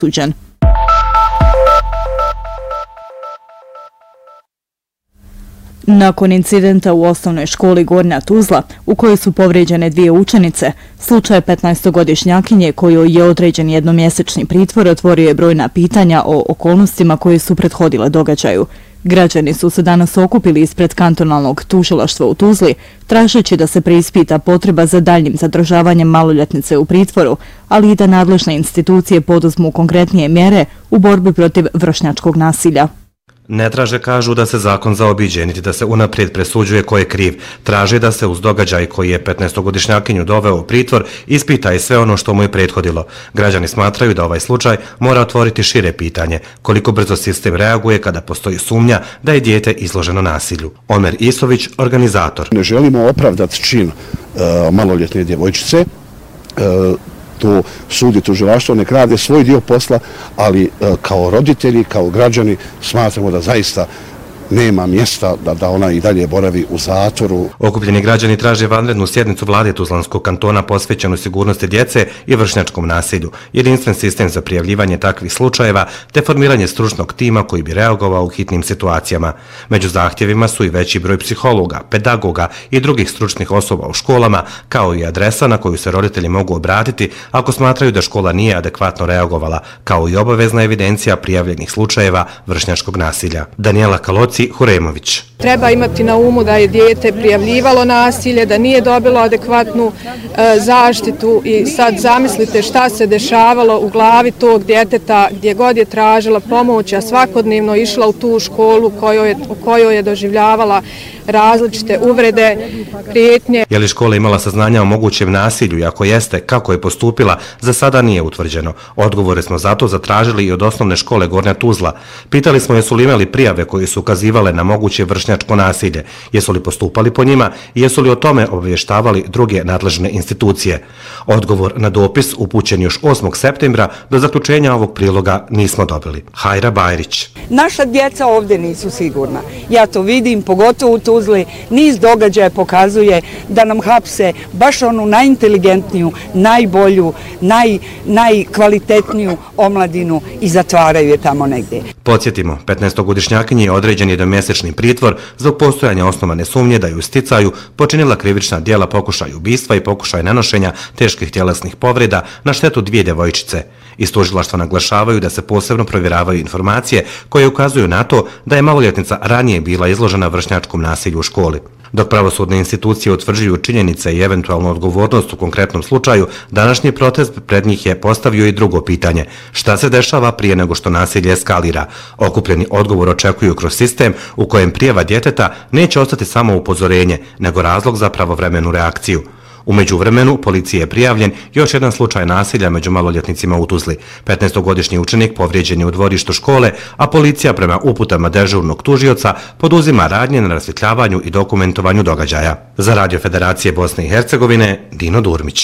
osuđen. Nakon incidenta u osnovnoj školi Gornja Tuzla, u kojoj su povrijeđene 2 učenice, slučaj 15-godišnjakinje kojoj je određen jednomjesečni pritvor otvorio je brojna pitanja o okolnostima koje su prethodile događaju. Građani su se danas okupili ispred kantonalnog tužilaštva u Tuzli, tražeći da se preispita potreba za daljnjim zadržavanjem maloljetnice u pritvoru, ali i da nadležne institucije poduzmu konkretnije mjere u borbi protiv vršnjačkog nasilja. Ne traže, kažu, da se zakon zaobiđe, niti da se unaprijed presuđuje ko je kriv. Traže da se uz događaj koji je 15-godišnjakinju doveo u pritvor ispita i sve ono što mu je prethodilo. Građani smatraju da ovaj slučaj mora otvoriti šire pitanje, koliko brzo sistem reaguje kada postoji sumnja da je dijete izloženo nasilju. Omer Isović, organizator. Ne želimo opravdati čin maloljetne djevojčice, to sudi tužilaštvo, nek rade svoj dio posla, ali kao roditelji, kao građani smatramo da zaista nema mjesta da ona i dalje boravi u zatvoru. Okupljeni građani traže vanrednu sjednicu vlade Tuzlanskog kantona posvećenu sigurnosti djece i vršnjačkom nasilju, jedinstven sistem za prijavljivanje takvih slučajeva te formiranje stručnog tima koji bi reagovao u hitnim situacijama. Među zahtjevima su i veći broj psihologa, pedagoga i drugih stručnih osoba u školama, kao i adresa na koju se roditelji mogu obratiti ako smatraju da škola nije adekvatno reagovala, kao i obavezna evidencija prijavljenih slučajeva vršnjačkog nasilja. Daniela Kaloci, Huremović. Treba imati na umu da je dijete prijavljivalo nasilje, da nije dobilo adekvatnu zaštitu i sad zamislite šta se dešavalo u glavi tog djeteta gdje god je tražila pomoć, a svakodnevno išla u tu školu u kojoj je doživljavala različite uvrede, prijetnje. Je li škola imala saznanja o mogućem nasilju i ako jeste, kako je postupila, za sada nije utvrđeno. Odgovore smo zato zatražili i od osnovne škole Gornja Tuzla. Pitali smo jesu li imali prijave koje su ukazivale na moguće vršnjačko nasilje, jesu li postupali po njima i jesu li o tome obavještavali druge nadležne institucije. Odgovor na dopis upućen još 8. septembra do zaključenja ovog priloga nismo dobili. Hajra Bajrić. Naša djeca ovdje nisu sigurna. Ja to vidim, pogotovo u Tuzli. Niz događaja pokazuje da nam hapse baš onu najinteligentniju, najbolju, najkvalitetniju omladinu i zatvaraju je tamo negdje. Podsjetimo, 15-godišnjakinji je određen jednomjesečni pritvor zbog postojanja osnovane sumnje da je u sticaju počinila krivična djela pokušaj ubistva i pokušaj nanošenja teških tjelesnih povreda na štetu 2 djevojčice. Iz tužilaštva naglašavaju da se posebno provjeravaju informacije koje ukazuju na to da je maloljetnica ranije bila izložena vršnjačkom nasilju u školi. Dok pravosudne institucije utvrđuju činjenice i eventualnu odgovornost u konkretnom slučaju, današnji protest pred njih je postavio i drugo pitanje. Šta se dešava prije nego što nasilje eskalira? Okupljeni odgovor očekuju kroz sistem u kojem prijava djeteta neće ostati samo upozorenje, nego razlog za pravovremenu reakciju. U međuvremenu, policiji je prijavljen još jedan slučaj nasilja među maloljetnicima u Tuzli. 15-godišnji učenik povrijeđen je u dvorištu škole, a policija prema uputama dežurnog tužioca poduzima radnje na rasvjetljavanju i dokumentovanju događaja. Za Radio Federacije Bosne i Hercegovine, Dino Durmić.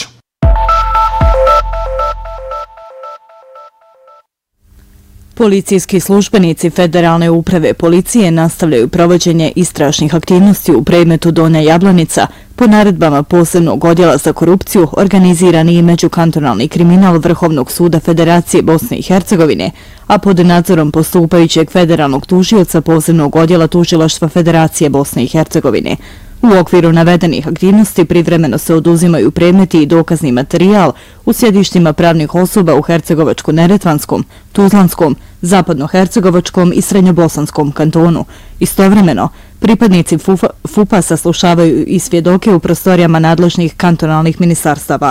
Policijski službenici Federalne uprave policije nastavljaju provođenje istražnih aktivnosti u predmetu Donja Jablanica po naredbama posebnog odjela za korupciju, organizirani i međukantonalni kriminal Vrhovnog suda Federacije Bosne i Hercegovine, a pod nadzorom postupajućeg federalnog tužioca posebnog odjela tužilaštva Federacije Bosne i Hercegovine. U okviru navedenih aktivnosti privremeno se oduzimaju predmeti i dokazni materijal u sjedištima pravnih osoba u Hercegovačko-Neretvanskom, Tuzlanskom, Zapadno-Hercegovačkom i Srednjobosanskom kantonu. Istovremeno, pripadnici FUP-a saslušavaju i svjedoke u prostorijama nadležnih kantonalnih ministarstava.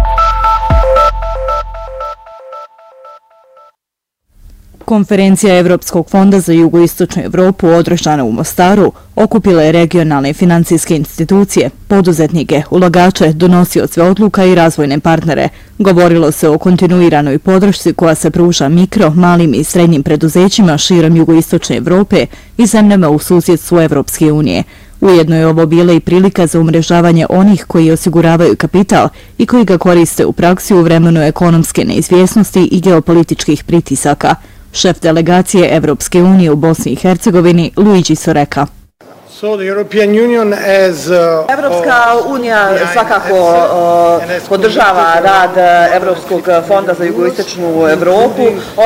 Konferencija Evropskog fonda za jugoistočnu Evropu održana u Mostaru okupila je regionalne financijske institucije, poduzetnike, ulagače, donosioce odluka i razvojne partnere. Govorilo se o kontinuiranoj podršci koja se pruža mikro, malim i srednjim preduzećima širom jugoistočne Evrope i zemljama u susjedstvu Evropske unije. Ujedno je ovo bila i prilika za umrežavanje onih koji osiguravaju kapital i koji ga koriste u praksi u vremenu ekonomske neizvjesnosti i geopolitičkih pritisaka. Šef delegacije Evropske unije u Bosni i Hercegovini, Luigi Soreka. Evropska unija svakako podržava rad Evropskog fonda za jugoistočnu Evropu.